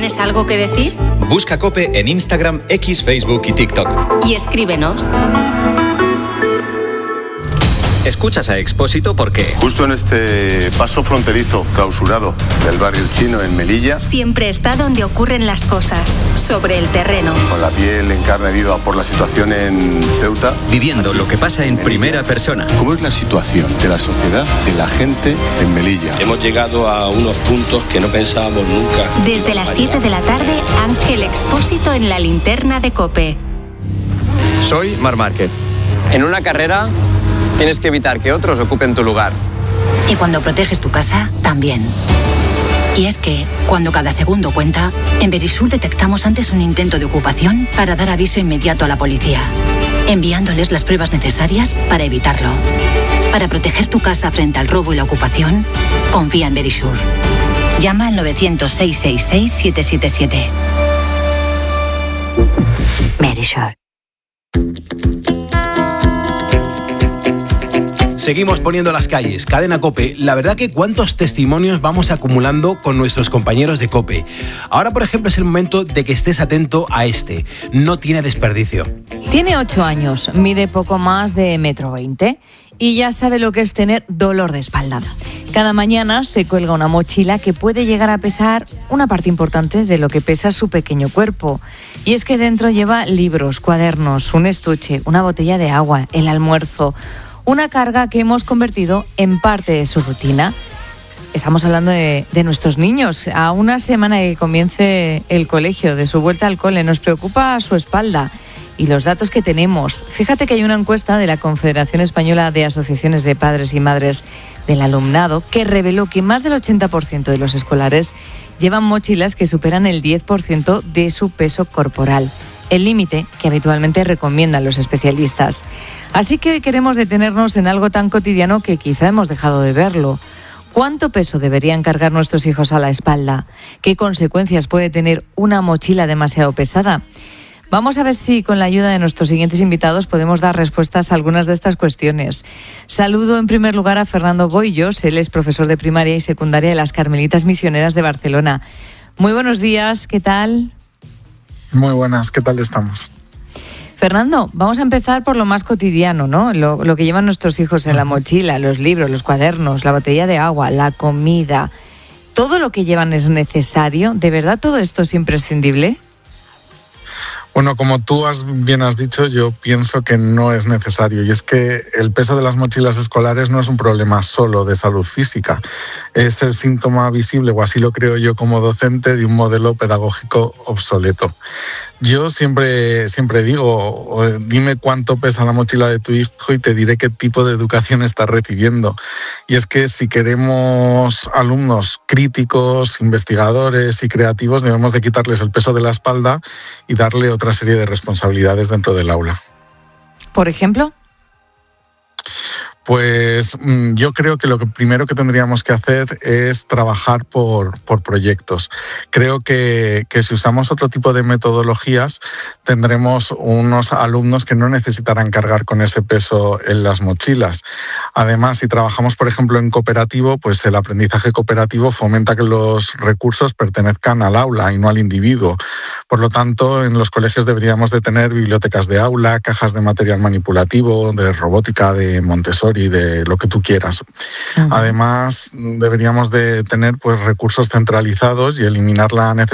¿Tienes algo que decir? Busca COPE en Instagram, X, Facebook y TikTok. Y escríbenos. Escuchas a Expósito porque... Justo en este paso fronterizo clausurado del barrio chino en Melilla... Siempre está donde ocurren las cosas, sobre el terreno. Con la piel en carne viva por la situación en Ceuta... Viviendo lo que pasa en primera persona. ¿Cómo es la situación de la sociedad, de la gente en Melilla? Hemos llegado a unos puntos que no pensábamos nunca. Desde las 7 de la tarde, Ángel Expósito en la linterna de COPE. Soy Marc Márquez. En una carrera... tienes que evitar que otros ocupen tu lugar. Y cuando proteges tu casa, también. Y es que, cuando cada segundo cuenta, en Verisur detectamos antes un intento de ocupación para dar aviso inmediato a la policía, enviándoles las pruebas necesarias para evitarlo. Para proteger tu casa frente al robo y la ocupación, confía en Verisur. Llama al 900-666-777. Verisur. Seguimos poniendo las calles. Cadena COPE. La verdad que cuántos testimonios vamos acumulando con nuestros compañeros de COPE. Ahora, por ejemplo, es el momento de que estés atento a este. No tiene desperdicio. Tiene 8 años, mide poco más de 1,20 m y ya sabe lo que es tener dolor de espalda. Cada mañana se cuelga una mochila que puede llegar a pesar una parte importante de lo que pesa su pequeño cuerpo. Y es que dentro lleva libros, cuadernos, un estuche, una botella de agua, el almuerzo... una carga que hemos convertido en parte de su rutina. Estamos hablando de nuestros niños. A una semana de que comience el colegio, de su vuelta al cole, nos preocupa su espalda y los datos que tenemos. Fíjate que hay una encuesta de la Confederación Española de Asociaciones de Padres y Madres del Alumnado que reveló que más del 80% de los escolares llevan mochilas que superan el 10% de su peso corporal, el límite que habitualmente recomiendan los especialistas. Así que hoy queremos detenernos en algo tan cotidiano que quizá hemos dejado de verlo. ¿Cuánto peso deberían cargar nuestros hijos a la espalda? ¿Qué consecuencias puede tener una mochila demasiado pesada? Vamos a ver si con la ayuda de nuestros siguientes invitados podemos dar respuestas a algunas de estas cuestiones. Saludo en primer lugar a Fernando Boillos, él es profesor de primaria y secundaria de las Carmelitas Misioneras de Barcelona. Muy buenos días, ¿qué tal? Muy buenas, ¿qué tal estamos? Fernando, vamos a empezar por lo más cotidiano, ¿no? Lo que llevan nuestros hijos en la mochila, los libros, los cuadernos, la botella de agua, la comida. ¿Todo lo que llevan es necesario? ¿De verdad todo esto es imprescindible? Bueno, como tú bien has dicho, yo pienso que no es necesario. Y es que el peso de las mochilas escolares no es un problema solo de salud física. Es el síntoma visible, o así lo creo yo como docente, de un modelo pedagógico obsoleto. Yo siempre digo, dime cuánto pesa la mochila de tu hijo y te diré qué tipo de educación está recibiendo. Y es que si queremos alumnos críticos, investigadores y creativos, debemos de quitarles el peso de la espalda y darle otra serie de responsabilidades dentro del aula. ¿Por ejemplo? Pues yo creo que lo primero que tendríamos que hacer es trabajar por proyectos. Creo que si usamos otro tipo de metodologías, tendremos unos alumnos que no necesitarán cargar con ese peso en las mochilas. Además, si trabajamos, por ejemplo, en cooperativo, pues el aprendizaje cooperativo fomenta que los recursos pertenezcan al aula y no al individuo. Por lo tanto, en los colegios deberíamos de tener bibliotecas de aula, cajas de material manipulativo, de robótica, de Montessori, de lo que tú quieras. Además, deberíamos de tener pues recursos centralizados y eliminar la necesidad